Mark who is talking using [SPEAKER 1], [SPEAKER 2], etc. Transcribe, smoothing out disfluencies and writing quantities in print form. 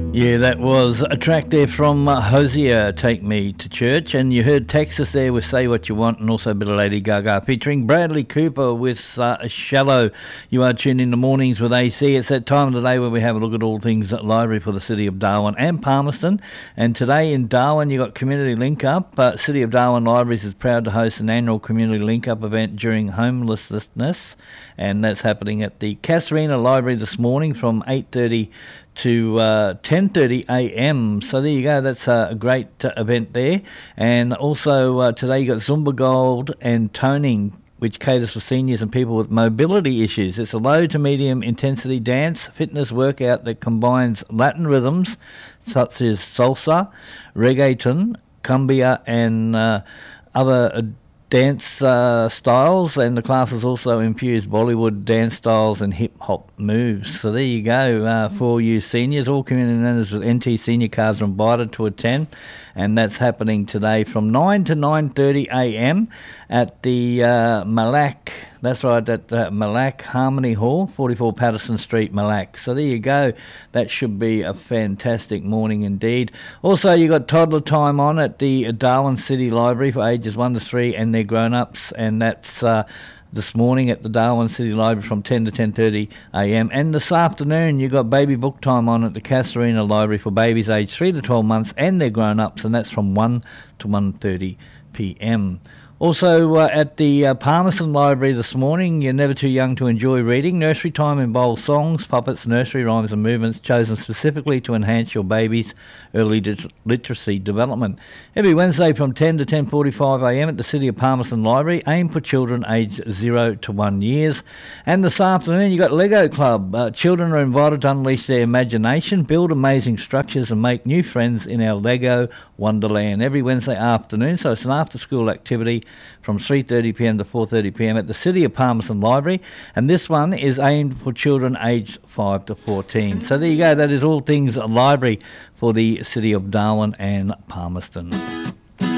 [SPEAKER 1] Yeah, that was a track there from Hosier, Take Me to Church, and you heard Texas there with Say What You Want, and also a bit of Lady Gaga featuring Bradley Cooper with Shallow. You are tuned in the mornings with AC. It's that time of the day where we have a look at all things at library for the City of Darwin and Palmerston. And today in Darwin you got Community Link Up. City of Darwin Libraries is proud to host an annual Community Link Up event during homelessness, and that's happening at the Casuarina Library this morning from 8:30 to 10:30 a.m. So there you go, that's a great event there. And also today you got Zumba Gold and Toning, which caters for seniors and people with mobility issues. It's a low to medium intensity dance fitness workout that combines Latin rhythms such as salsa, reggaeton, cumbia and other dance styles, and the classes also infuse Bollywood dance styles and hip-hop moves. So there you go, for you seniors. All community members with NT senior cards are invited to attend, and that's happening today from 9 to 9:30 a.m. at the Malak. That's right, at Malak Harmony Hall, 44 Patterson Street, Malak. So there you go. That should be a fantastic morning indeed. Also, you got toddler time on at the Darwin City Library for ages 1 to 3 and their grown-ups, and that's this morning at the Darwin City Library from 10 to 10:30 a.m. And this afternoon you got baby book time on at the Casuarina Library for babies aged 3 to 12 months and their grown-ups, and that's from 1 to 1:30 p.m. Also at the Palmerston Library this morning, you're never too young to enjoy reading. Nursery time involves songs, puppets, nursery rhymes and movements chosen specifically to enhance your baby's early literacy development. Every Wednesday from 10 to 10:45 a.m. at the City of Palmerston Library, aimed for children aged 0 to 1 years. And this afternoon you got Lego Club. Children are invited to unleash their imagination, build amazing structures and make new friends in our Lego Wonderland every Wednesday afternoon. So it's an after-school activity from 3:30pm to 4:30pm at the City of Palmerston Library, and this one is aimed for children aged 5 to 14. So there you go, that is all things library for the City of Darwin and Palmerston.